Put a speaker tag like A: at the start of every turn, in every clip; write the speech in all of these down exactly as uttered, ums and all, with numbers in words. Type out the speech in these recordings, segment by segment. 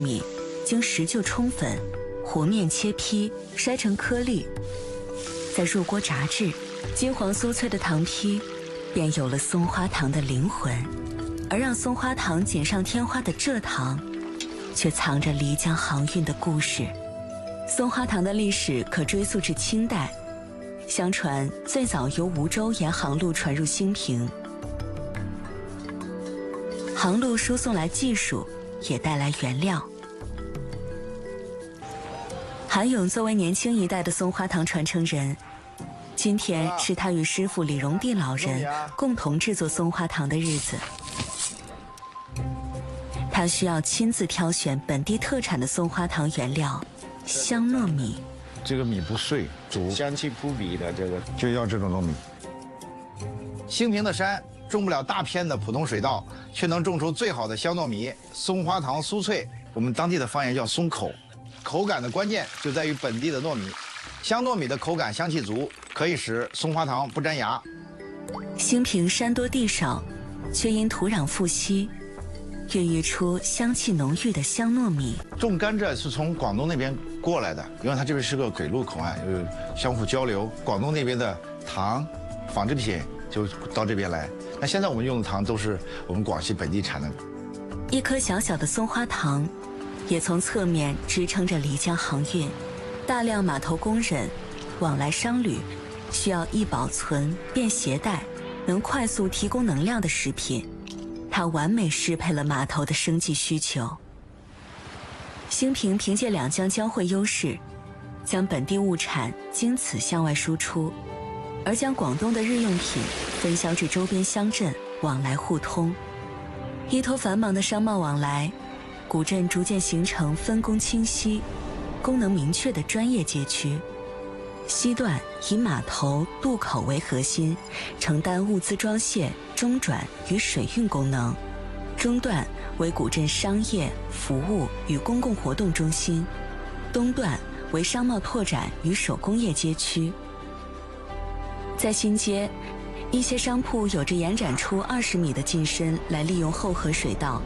A: 米经石臼冲粉，和面切坯，筛成颗粒，再入锅炸制，金黄酥脆的糖坯便有了松花糖的灵魂。而让松花糖锦上添花的蔗糖，却藏着漓江航运的故事。松花糖的历史可追溯至清代，相传最早由梧州沿航路传入兴平，航路输送来技术，也带来原料。韩勇作为年轻一代的松花糖传承人，今天是他与师傅李荣地老人共同制作松花糖的日子。他需要亲自挑选本地特产的松花糖原料香糯米。
B: 这个米不碎，煮
C: 香气扑鼻的这个
B: 就要这种糯米。
D: 兴平的山种不了大片的普通水稻，却能种出最好的香糯米。松花糖酥脆，我们当地的方言叫松口。口感的关键就在于本地的糯米，香糯米的口感香气足，可以使松花糖不粘牙。
A: 兴平山多地少，却因土壤富硒，孕育出香气浓郁的香糯米。
D: 种甘蔗是从广东那边过来的，因为它这边是个水路口岸，就是相互交流。广东那边的糖、纺织品就到这边来。那现在我们用的糖都是我们广西本地产的。
A: 一颗小小的松花糖，也从侧面支撑着漓江航运。大量码头工人往来商旅，需要易保存、便携带、能快速提供能量的食品。它完美适配了码头的生计需求。兴平凭借两江交汇优势，将本地物产经此向外输出，而将广东的日用品分销至周边乡镇，往来互通。依托繁忙的商贸往来，古镇逐渐形成分工清晰、功能明确的专业街区。西段以码头、渡口为核心，承担物资装卸、中转与水运功能；中段为古镇商业、服务与公共活动中心；东段为商贸拓展与手工业街区。在新街，一些商铺有着延展出二十米的进深来利用后河水道，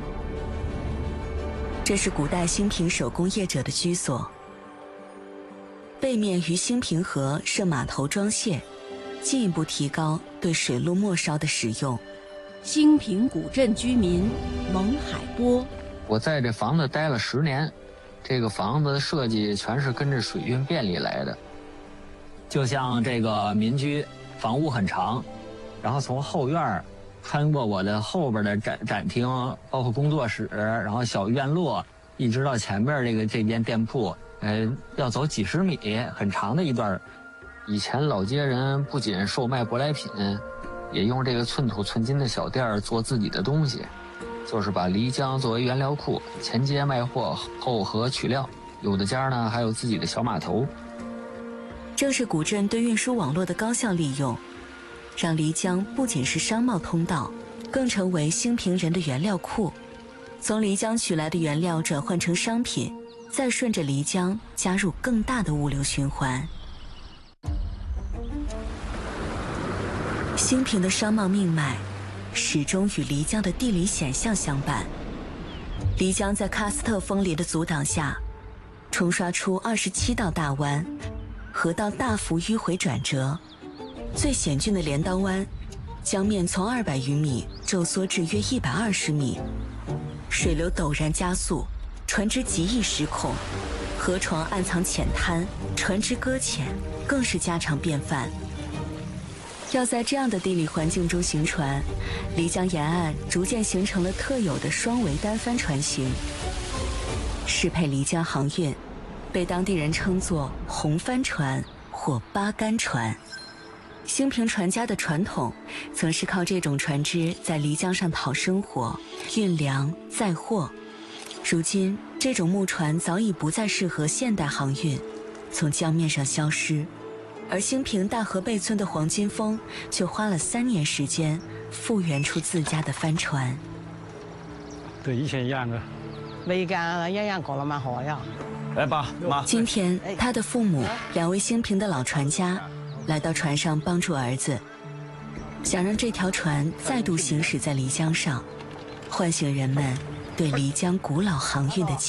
A: 这是古代兴平手工业者的居所。背面于兴平河设码头装卸，进一步提高对水路末梢的使用。
E: 兴平古镇居民蒙海波，
F: 我在这房子待了十年，这个房子的设计全是跟着水运便利来的。就像这个民居，房屋很长，然后从后院穿过我的后边的展展厅，包括工作室，然后小院落，一直到前面这个这间店铺。呃，要走几十米，很长的一段。以前老街人不仅售卖舶来品，也用这个寸土寸金的小店做自己的东西，就是把漓江作为原料库，前街卖货，后河取料。有的家呢还有自己的小码头。
A: 正是古镇对运输网络的高效利用，让漓江不仅是商贸通道，更成为兴平人的原料库。从漓江取来的原料转换成商品，再顺着漓江加入更大的物流循环。兴平的商贸命脉始终与漓江的地理险象相伴。漓江在喀斯特风林的阻挡下，冲刷出二十七道大湾，河道大幅迂回转折。最险峻的镰刀湾，江面从二百余米骤缩至约一百二十米，水流陡然加速，船只极易失控，河床暗藏浅滩，船只搁浅更是家常便饭。要在这样的地理环境中行船，漓江沿岸逐渐形成了特有的双桅单帆船型，适配漓江航运，被当地人称作红帆船或八竿船。兴平船家的传统曾是靠这种船只在漓江上讨生活、运粮载货。如今，这种木船早已不再适合现代航运，从江面上消失。而兴平大河背村的黄金峰却花了三年时间复原出自家的帆船。
B: 对，以前一样的。
G: 未㗎，一樣過了嘛，好呀。
B: 来吧，妈。
A: 今天，他的父母两位兴平的老船家来到船上帮助儿子，想让这条船再度行驶在漓江上，唤醒人们对漓江古老航运的